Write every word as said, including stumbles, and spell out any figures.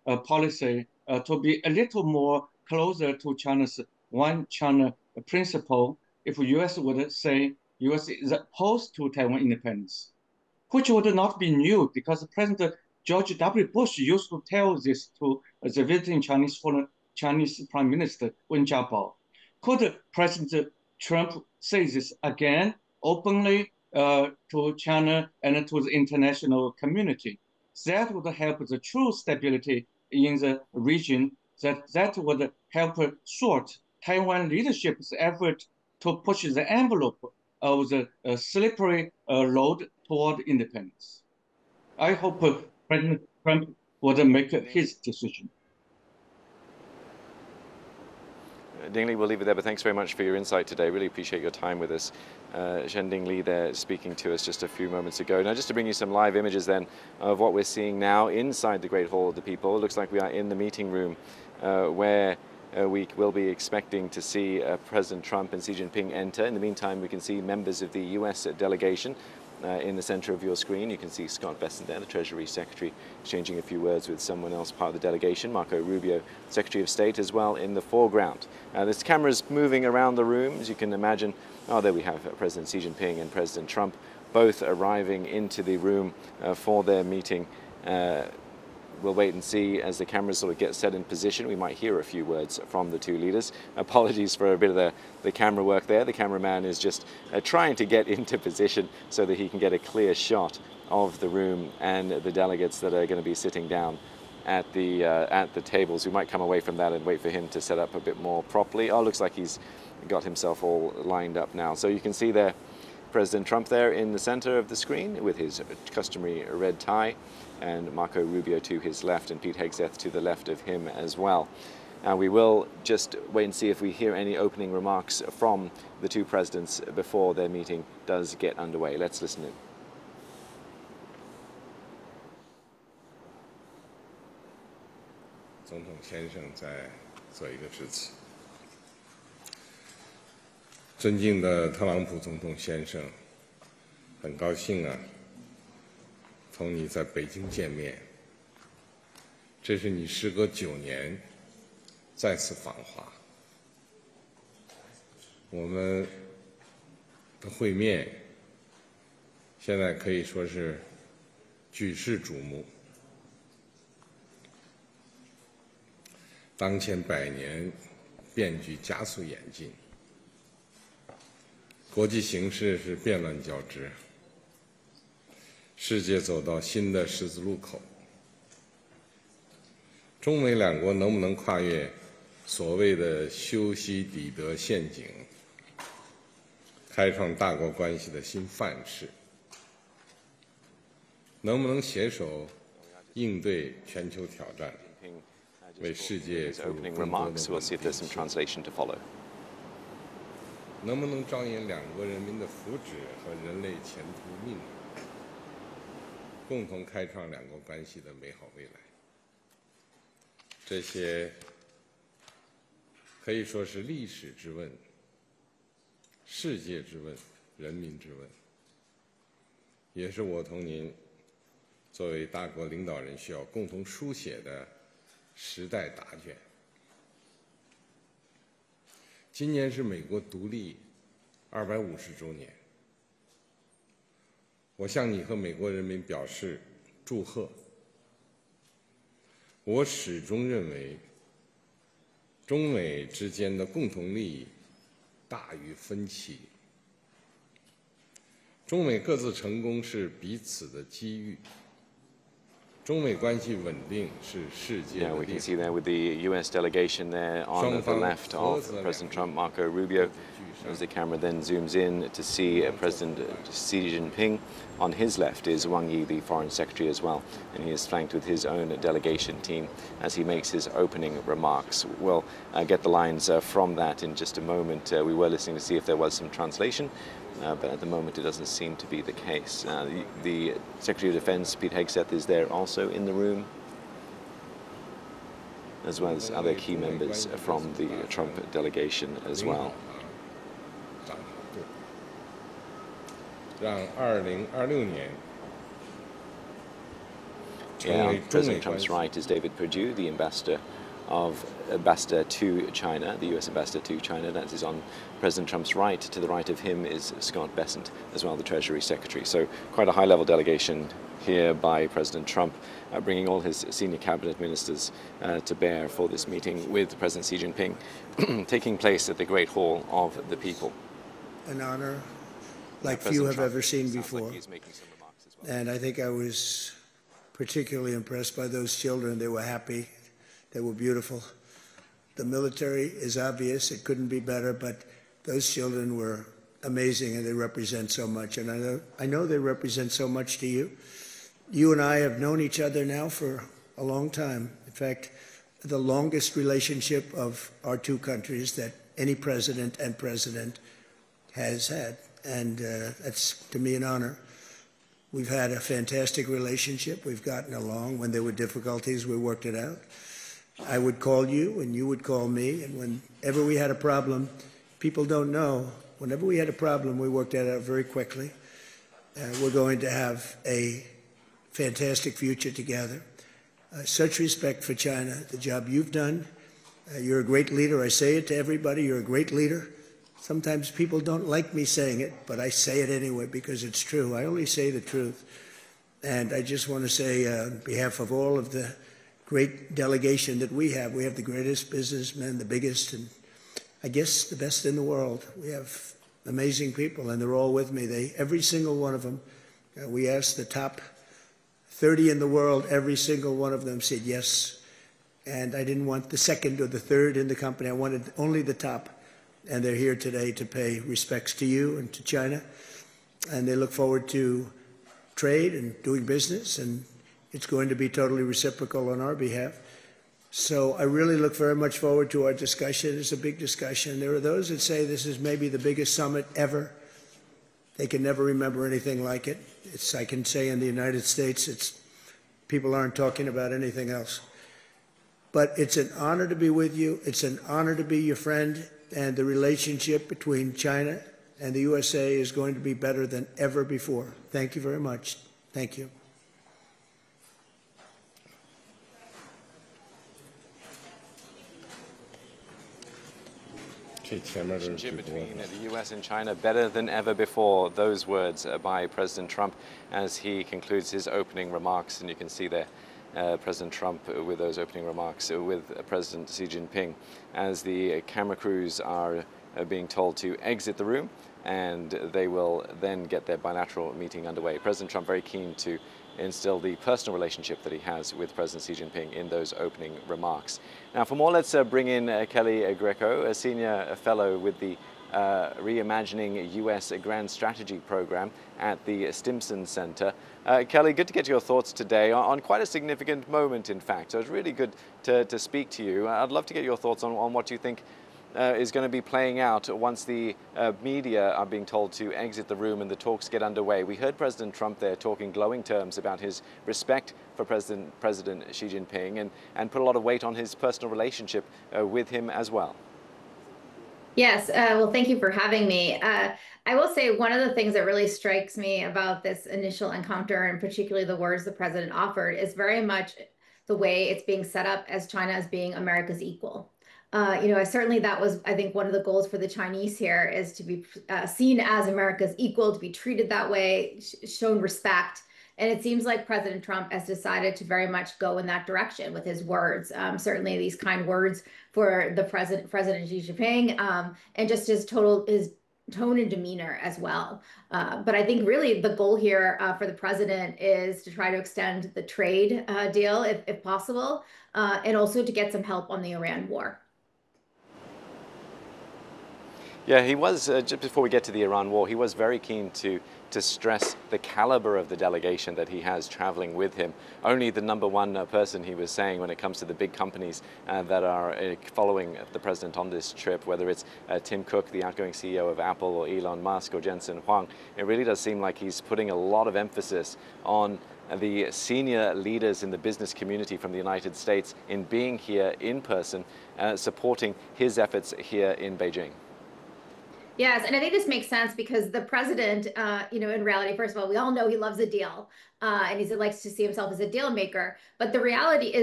uh, policy uh, to be a little more closer to China's one China principle. If U S would say U S is opposed to Taiwan independence, which would not be new because President George W. Bush used to tell this to the visiting Chinese foreign Chinese Prime Minister Wen Jiabao. Could President Trump say this again openly uh, to China and to the international community? That would help the true stability in the region. That that would help sort Taiwan leadership's effort to push the envelope of the uh, slippery uh, road toward independence. I hope uh, President Trump would make his decision. Ding-Li, we'll leave it there, but thanks very much for your insight today. Really appreciate your time with us. Uh, Shen Ding-Li there speaking to us just a few moments ago. Now, just to bring you some live images then of what we're seeing now inside the Great Hall of the People. It looks like we are in the meeting room uh, where uh, we will be expecting to see uh, President Trump and Xi Jinping enter. In the meantime, we can see members of the U S delegation. Uh, in the center of your screen, you can see Scott Bessent there, the Treasury Secretary, exchanging a few words with someone else, part of the delegation. Marco Rubio, Secretary of State, as well in the foreground. Uh, there's cameras moving around the room, as you can imagine. Oh, there we have uh, President Xi Jinping and President Trump, both arriving into the room uh, for their meeting. Uh, We'll wait and see as the cameras sort of get set in position. We might hear a few words from the two leaders. Apologies for a bit of the, the camera work there. The cameraman is just uh, trying to get into position so that he can get a clear shot of the room and the delegates that are going to be sitting down at the, uh, at the tables. We might come away from that and wait for him to set up a bit more properly. Oh, looks like he's got himself all lined up now. So you can see there President Trump there in the center of the screen with his customary red tie, and Marco Rubio to his left and Pete Hegseth to the left of him as well. Now we will just wait and see if we hear any opening remarks from the two presidents before their meeting does get underway. Let's listen in. 总统先生再做一个致辞。尊敬的特朗普总统先生，很高兴啊，同你在北京见面。这是你时隔九年再次访华，我们的会面现在可以说是举世瞩目。当前百年变局加速演进，国际形势是变乱交织，世界走到新的十字路口。中美两国能不能跨越所谓的修昔底德陷阱，开创大国关系的新范式？能不能携手应对全球挑战？ 为世界 opening remarks. We'll see if there's some translation to follow. 能不能着眼两国人民的福祉和人类前途命运，共同开创两国关系的美好未来？这些可以说是历史之问、世界之问、人民之问，也是我同您作为大国领导人需要共同书写的 时代答卷。今年是美国独立二百五十周年，我向你和美国人民表示祝贺。我始终认为，中美之间的共同利益大于分歧，中美各自成功是彼此的机遇。 中美关系稳定是世界。 Yeah, we can see there with the U S delegation there on the left of President Trump, Marco Rubio. As the camera then zooms in to see President Xi Jinping. On his left is Wang Yi, the Foreign Secretary as well, and he is flanked with his own delegation team as he makes his opening remarks. We'll uh, get the lines uh, from that in just a moment. Uh, we were listening to see if there was some translation. Uh, but at the moment, it doesn't seem to be the case. Uh, the, the Secretary of Defense, Pete Hegseth, is there also in the room, as well as other key members from the Trump delegation as well. 让二零二六年 Yeah, on President Trump's right is David Perdue, the ambassador of ambassador to China, the U S ambassador to China. That is on President Trump's right. To the right of him is Scott Bessent, as well, the Treasury Secretary. So quite a high-level delegation here by President Trump, uh, bringing all his senior cabinet ministers uh, to bear for this meeting with President Xi Jinping, taking place at the Great Hall of the People. An honor like few have ever seen before. And I think I was particularly impressed by those children. They were happy. They were beautiful. The military is obvious. It couldn't be better, but those children were amazing, and they represent so much. And I know, I know they represent so much to you. You and I have known each other now for a long time. In fact, the longest relationship of our two countries that any president and president has had. And uh, that's, to me, an honor. We've had a fantastic relationship. We've gotten along. When there were difficulties, we worked it out. I would call you, and you would call me, and whenever we had a problem, people don't know, whenever we had a problem, we worked that out very quickly. Uh, we're going to have a fantastic future together. Uh, such respect for China, the job you've done. Uh, you're a great leader. I say it to everybody. You're a great leader. Sometimes people don't like me saying it, but I say it anyway because it's true. I only say the truth. And I just want to say, uh, on behalf of all of the great delegation that we have, we have the greatest businessmen, the biggest, and I guess the best in the world. We have amazing people, and they're all with me. They, every single one of them, uh, we asked the top thirty in the world, every single one of them said yes. And I didn't want the second or the third in the company. I wanted only the top. And they're here today to pay respects to you and to China. And they look forward to trade and doing business, and it's going to be totally reciprocal on our behalf. So I really look very much forward to our discussion. It's a big discussion. There are those that say this is maybe the biggest summit ever. They can never remember anything like it. It's, I can say in the United States, it's, people aren't talking about anything else. But it's an honor to be with you. It's an honor to be your friend. And the relationship between China and the U S A is going to be better than ever before. Thank you very much. Thank you. Relationship between the U S and China better than ever before. Those words by President Trump as he concludes his opening remarks, and you can see there Uh, President Trump uh, with those opening remarks uh, with uh, President Xi Jinping as the uh, camera crews are uh, being told to exit the room, and they will then get their bilateral meeting underway. President Trump very keen to instill the personal relationship that he has with President Xi Jinping in those opening remarks. Now, for more, let's uh, bring in uh, Kelly uh, Greco, a senior fellow with the Uh, Reimagining U S Grand Strategy Program at the Stimson Center. Uh, Kelly, good to get your thoughts today on, on quite a significant moment, in fact. So it's really good to, to speak to you. I'd love to get your thoughts on, on what you think uh, is going to be playing out once the uh, media are being told to exit the room and the talks get underway. We heard President Trump there talking glowing terms about his respect for President, President Xi Jinping and, and put a lot of weight on his personal relationship uh, with him as well. Yes, uh, well, thank you for having me. Uh, I will say one of the things that really strikes me about this initial encounter, and particularly the words the president offered, is very much the way it's being set up as China as being America's equal. Uh, you know, I, certainly that was, I think, one of the goals for the Chinese here is to be uh, seen as America's equal, to be treated that way, sh shown respect. And it seems like President Trump has decided to very much go in that direction with his words. Um, certainly these kind words for the president, President Xi Jinping, um, and just his total, his tone and demeanor as well. Uh, but I think really the goal here uh, for the president is to try to extend the trade uh, deal if, if possible, uh, and also to get some help on the Iran war. Yeah, he was, uh, just before we get to the Iran war, he was very keen to to stress the caliber of the delegation that he has traveling with him. Only the number one uh, person, he was saying, when it comes to the big companies uh, that are uh, following the president on this trip, whether it's uh, Tim Cook, the outgoing C E O of Apple, or Elon Musk, or Jensen Huang, it really does seem like he's putting a lot of emphasis on the senior leaders in the business community from the United States in being here in person, uh, supporting his efforts here in Beijing. Yes, and I think this makes sense because the president, uh, you know, in reality, first of all, we all know he loves a deal, uh, and he likes to see himself as a deal maker. But the reality is